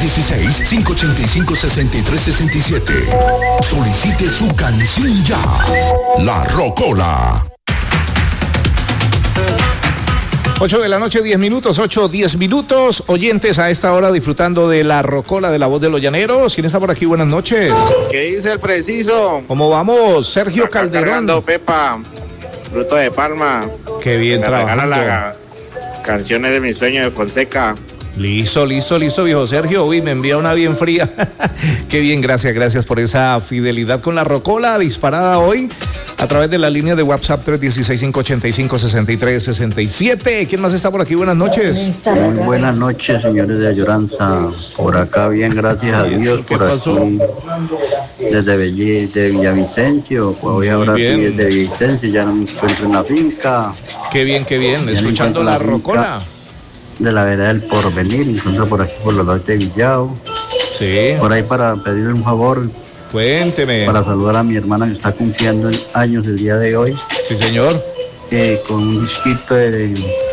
316-585-6367. Solicite su canción ya. La Rocola. 8 de la noche, 10 minutos, 10 minutos. Oyentes a esta hora disfrutando de La Rocola de la voz de los llaneros. ¿Quién está por aquí? Buenas noches. ¿Qué dice el preciso? ¿Cómo vamos? Sergio Acá Calderón. cargando Pepa, fruto de palma. Qué bien Me trabajando. regala la canciones de mi sueño de Fonseca. Listo, viejo Sergio. Uy, me envía una bien fría. Qué bien, gracias por esa fidelidad con La Rocola disparada hoy a través de la línea de WhatsApp 316-585-6367. ¿Quién más está por aquí? Buenas noches. Muy buenas noches, señores de Ayoranza. Por acá bien, gracias a Dios. Por aquí, desde Villavicencio. Pues hoy ahora sí desde Villavicencio, ya no me encuentro en la finca. Qué bien, escuchando La Rocola. De la vereda del Porvenir, encuentro por aquí por los lados de Villao. Sí. Por ahí para pedirle un favor. Cuénteme. Para saludar a mi hermana que está cumpliendo años el día de hoy. Sí, señor. Con un disquito de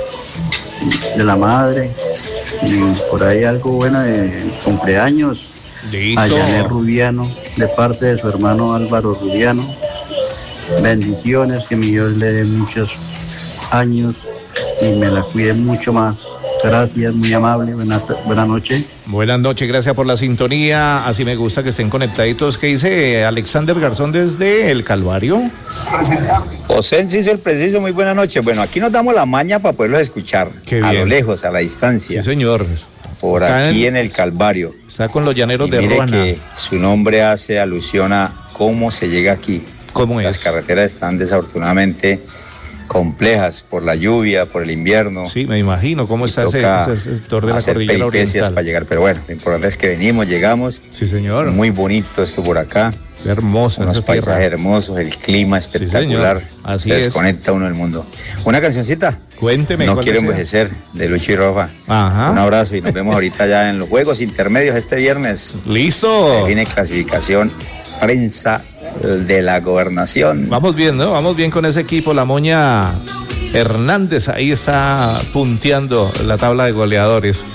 la madre. Y por ahí algo bueno de cumpleaños. Listo. A Yané Rubiano, de parte de su hermano Álvaro Rubiano. Bendiciones, que mi Dios le dé muchos años y me la cuide mucho más. Gracias, muy amable, buenas noches. Buenas noches, gracias por la sintonía. Así me gusta que estén conectaditos. ¿Qué dice Alexander Garzón desde El Calvario? José Enciso el Preciso, muy buenas noches. Bueno, aquí nos damos la maña para poderlos escuchar. Qué a bien. lo lejos, a la distancia. Sí, señor. Por Está aquí en El Calvario. Está con los llaneros de mire Ruana. que su nombre hace alusión a cómo se llega aquí. ¿Cómo es? Las carreteras están desafortunadamente complejas por la lluvia, por el invierno. Sí, me imagino cómo está ese sector de la cordillera oriental. Para llegar, pero bueno, lo importante es que venimos, llegamos. Sí, señor. Muy bonito esto por acá. Hermoso. Unos paisajes hermosos, el clima espectacular. Sí, así se es. Desconecta uno del mundo. Una cancioncita. Cuénteme. No quiero envejecer, de Lucho y Roja. Ajá. Un abrazo y nos vemos ahorita ya en los Juegos Intermedios este viernes. Listo. Viene clasificación prensa de la gobernación. Vamos bien, ¿no? Vamos bien con ese equipo. La Moña Hernández ahí está punteando la tabla de goleadores.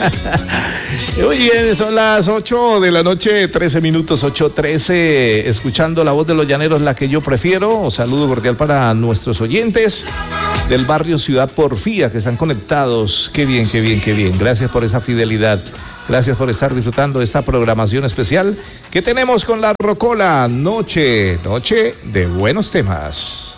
Muy bien, son las 8 de la noche, 13 minutos, 8:13, escuchando la voz de los llaneros, la que yo prefiero. Un saludo cordial para nuestros oyentes del barrio Ciudad Porfía que están conectados. Qué bien. Gracias por esa fidelidad. Gracias por estar disfrutando de esta programación especial que tenemos con La Rocola. Noche de buenos temas.